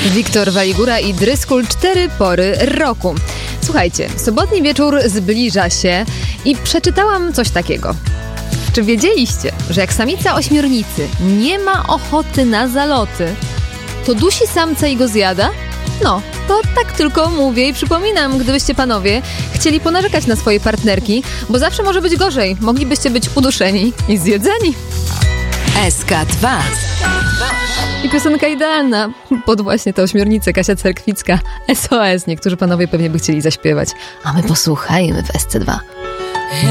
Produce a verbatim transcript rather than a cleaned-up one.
Wiktor Waligura i Driscoll, cztery pory roku. Słuchajcie, sobotni wieczór zbliża się i przeczytałam coś takiego. Czy wiedzieliście, że jak samica ośmiornicy nie ma ochoty na zaloty, to dusi samca i go zjada? No, to tak tylko mówię i przypominam, gdybyście panowie chcieli ponarzekać na swoje partnerki, bo zawsze może być gorzej. Moglibyście być uduszeni i zjedzeni. S K dwa. I piosenka idealna pod właśnie tę ośmiornicę, Kasia Cerkwicka. S O S. Niektórzy panowie pewnie by chcieli zaśpiewać, a my posłuchajmy w S C dwa.